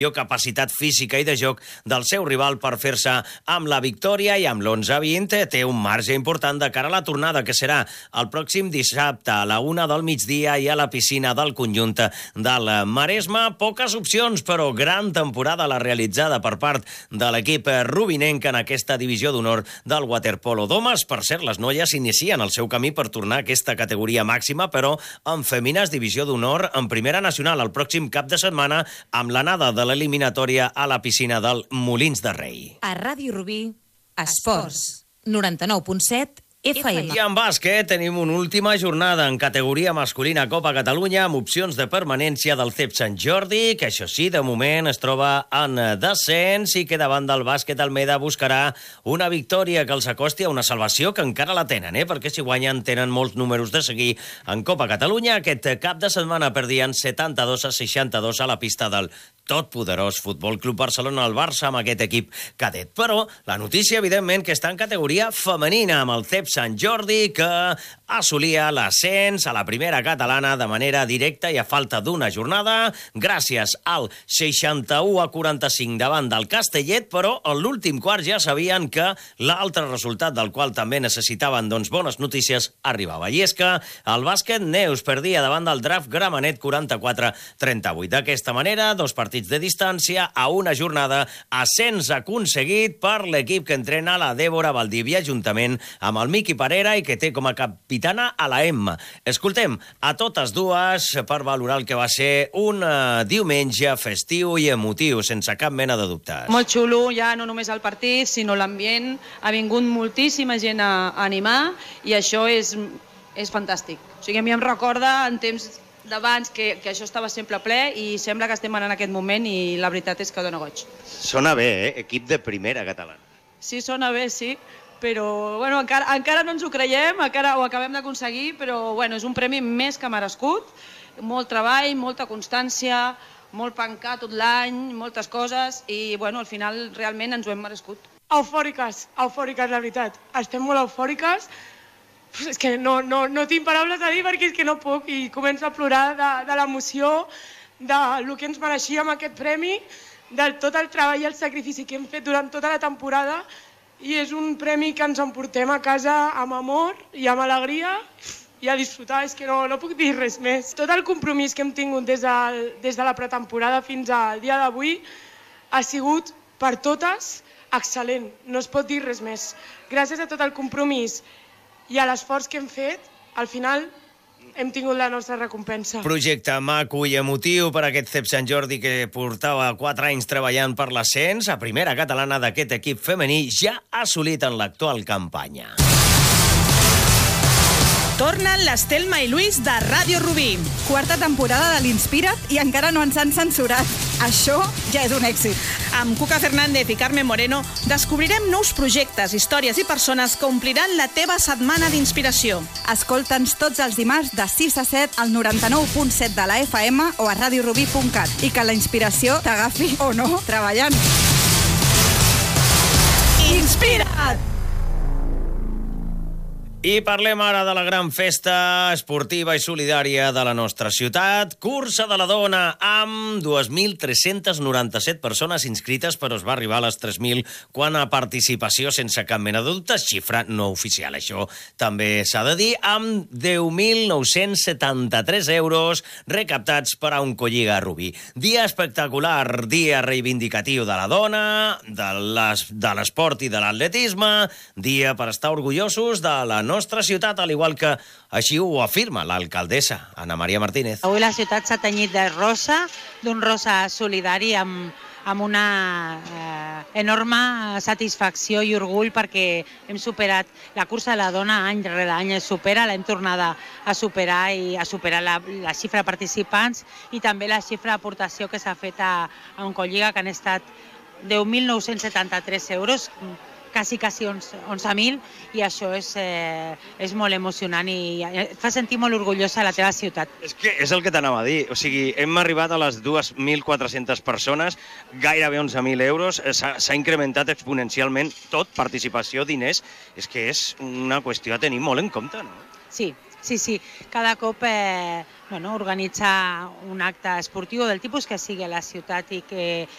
capacitat física i de joc del seu rival per fer-se amb la victòria i amb l'11-20 té un marge important de cara a la tornada que serà el pròxim dissabte a la 1 del migdia i a la piscina del conjunt del Maresme. Poques opcions, però gran temporada la realitzada per part de l'equip rubinenc en aquesta divisió d'honor del waterpolo d'homes. Per cert, les noies inicien el seu camí per tornar a aquesta categoria màxima, però en femines divisió d'honor en primera nacional el pròxim cap de setmana amb l'anada de l'eliminatòria a la piscina del Molins de Rei. A Ràdio Rubí, Esports, 99.7 FM. I en bàsquet tenim una última jornada en categoria masculina Copa Catalunya amb opcions de permanència del CEP Sant Jordi, que això sí, de moment es troba en descens i que davant del bàsquet Almeda buscarà una victòria que els acosti a una salvació que encara la tenen, perquè si guanyen tenen molts números de seguir en Copa Catalunya. Aquest cap de setmana perdien 72-62 a la pista del totpoderós Futbol Club Barcelona al Barça amb aquest equip cadet. Però la notícia, evidentment, que està en categoria femenina amb el CEP Sant Jordi, que assolia l'ascens a la primera catalana de manera directa i a falta d'una jornada, gràcies al 61-45 davant del Castellet, però en l'últim quart ja sabien que l'altre resultat del qual també necessitaven bones notícies arribava. I és que el bàsquet Neus perdia davant del Draft Gramenet 44-38. D'aquesta manera, dos partits de distància a una jornada, ascens aconseguit per l'equip que entrena la Débora Valdivia juntament amb el Miqui Parera i que té com a capitana a la Emma. Escoltem a totes dues per valorar el que va ser un diumenge festiu i emotiu, sense cap mena de dubtes. Molt xulo, ja no només el partit, sinó l'ambient. Ha vingut moltíssima gent a animar i això és fantàstic. O sigui, a mi em recorda en temps d'abans que això estava sempre ple i sembla que estem en aquest moment i la veritat és que dona goig. Sona bé, equip de primera catalana. Sí, sona bé, sí, però bueno, encara no ens ho creiem, encara ho acabem d'aconseguir, però bueno, és un premi més que merescut, molt treball, molta constància, molt pencar tot l'any, moltes coses i bueno, al final realment ens ho hem merescut. Eufòriques, la veritat. Estem molt eufòriques. És que no tinc paraules a dir perquè és que no puc i començo a plorar de l'emoció, del que ens mereixíem aquest premi, de tot el treball i el sacrifici que hem fet durant tota la temporada i és un premi que ens emportem a casa amb amor i amb alegria i a disfrutar, és que no puc dir res més. Tot el compromís que hem tingut des de la pretemporada fins al dia d'avui ha sigut per totes excel·lent, no es pot dir res més. Gràcies a tot el compromís i a l'esforç que hem fet, al final hem tingut la nostra recompensa. Projecte maco i emotiu per aquest CEP Sant Jordi que portava 4 anys treballant per l'ascens a primera catalana d'aquest equip femení ja assolit en l'actual campanya. Tornen l'Estelma i Lluís de Ràdio Rubí. Quarta temporada de l'Inspira't i encara no ens han censurat. Això ja és un èxit. Amb Cuca Fernández i Carmen Moreno descobrirem nous projectes, històries i persones que ompliran la teva setmana d'inspiració. Escolta'ns tots els dimarts de 6 a 7 al 99.7 de la FM o a radiorubí.cat i que la inspiració t'agafi o no treballant. Inspira't! I parlem ara de la gran festa esportiva i solidària de la nostra ciutat. Cursa de la Dona amb 2.397 persones inscrites, però es va arribar a les 3.000 quan a participació sense cap mena de dubte, xifra no oficial, això també s'ha de dir, amb 10.973 euros recaptats per a un Colliga Rubí. Dia espectacular, dia reivindicatiu de la dona, de l'esport i de l'atletisme, dia per estar orgullosos de la nostra ciutat, al igual que així ho afirma l'alcaldessa, Ana Maria Martínez. Avui la ciutat s'ha tenyit de rosa, d'un rosa solidari amb una enorme satisfacció i orgull perquè hem superat la cursa de la dona any rere any, l'hem tornada a superar i a superar la xifra de participants i també la xifra d'aportació que s'ha fet a Oncolliga, que han estat 10.973 euros, quasi 11.000, i això és molt emocionant i et fa sentir molt orgullosa de la teva ciutat. És que és el que t'anava a dir, o sigui, hem arribat a les 2.400 persones, gairebé 11.000 euros, s'ha incrementat exponencialment tot, participació, diners, és que és una qüestió a tenir molt en compte, no? Sí, Sí, cada cop organitzar un acte esportiu del tipus que sigui a la ciutat i que